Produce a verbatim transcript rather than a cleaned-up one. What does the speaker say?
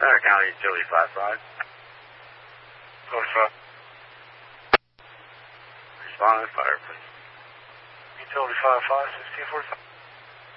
Center County Utility five five. forty-five. Respond to fire, please. Utility five five, sixteen forty-five.